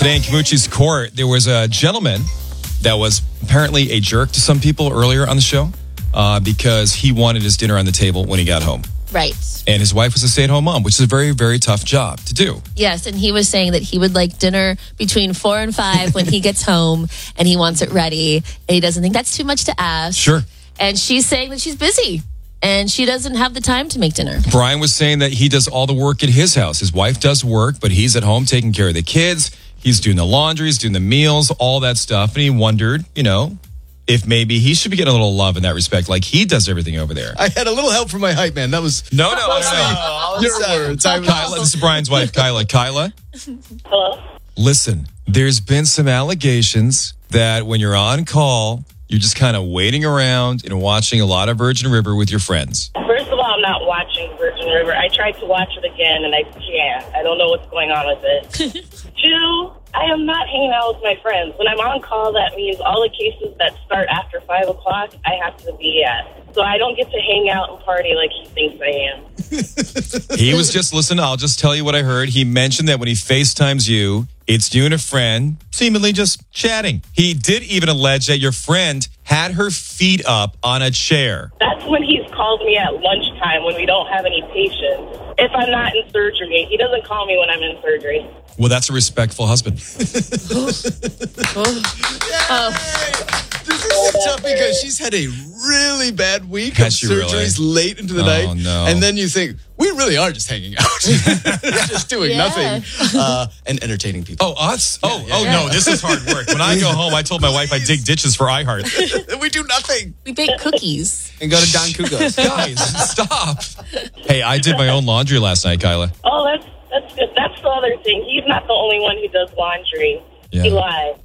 Today in Camucci's court, there was a gentleman that was apparently a jerk to some people earlier on the show because he wanted his dinner on the table when he got home. Right. And his wife was a stay-at-home mom, which is a very, very tough job to do. Yes, and he was saying that he would like dinner between 4 and 5 when he gets home, and he wants it ready, and he doesn't think that's too much to ask. Sure. And she's saying that she's busy, and she doesn't have the time to make dinner. Brian was saying that he does all the work at his house. His wife does work, but he's at home taking care of the kids. He's doing the laundry, he's doing the meals, all that stuff. And he wondered, if maybe he should be getting a little love in that respect, like he does everything over there. I had a little help from my hype man. That was No. your words. Kyla, this is Brian's wife, Kyla. Kyla? Hello? Listen, there's been some allegations that when you're on call, you're just kind of waiting around and watching a lot of Virgin River with your friends. First of all, I'm not watching Virgin River. I tried to watch it again, and I can't. I don't know what's going on with it. 2, I am not hanging out with my friends. When I'm on call, that means all the cases that start after 5 o'clock, I have to be at. So I don't get to hang out and party like he thinks I am. He was just, listen, I'll just tell you what I heard. He mentioned that when he FaceTimes you, it's you and a friend seemingly just chatting. He did even allege that your friend had her feet up on a chair. That's when he's called me at lunchtime when we don't have any patients. If I'm not in surgery, he doesn't call me when I'm in surgery. Well, that's a respectful husband. This is tough because she's had a really bad week of Has she really? surgeries late into the night. No. And then you think, we really are just hanging out. Just doing nothing and entertaining people. Oh, us? No, this is hard work. When I go home, I told my wife I dig ditches for iHeart. We do nothing. We bake cookies. And go to Don Cuco's. Guys, stop. Hey, I did my own laundry last night, Kyla. Oh, that's good. That's the other thing. He's not the only one who does laundry. Yeah. He lies.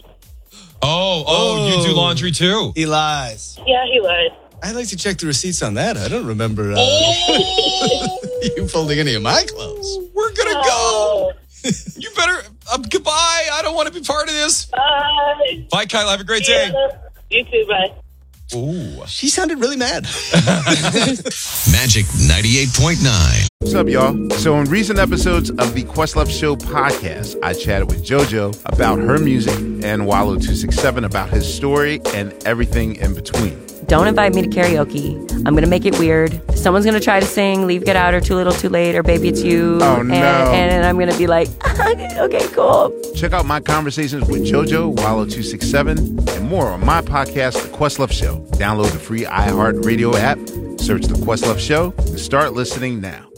Oh, you do laundry too? He lies. Yeah, he lies. I'd like to check the receipts on that. I don't remember you folding any of my clothes. We're going to Oh. go. You better, goodbye. I don't want to be part of this. Bye. Bye, Kyla. Have a great day. You too, bye. Ooh. She sounded really mad. Magic 98.9. What's up, y'all? So in recent episodes of the Questlove Show podcast, I chatted with JoJo about her music and Wallow267 about his story and everything in between. Don't invite me to karaoke. I'm going to make it weird. Someone's going to try to sing Leave, Get Out, or Too Little, Too Late, or Baby It's You. Oh, no. And I'm going to be like, okay, cool. Check out my conversations with JoJo, Wallow267, and more on my podcast, The Questlove Show. Download the free iHeartRadio app, search The Questlove Show, and start listening now.